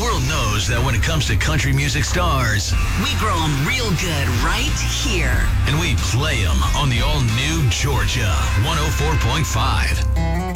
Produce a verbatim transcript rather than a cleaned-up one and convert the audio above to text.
world knows that when it comes to country music stars, we grow them real good right here. And we play them on the all-new Georgia one oh four point five.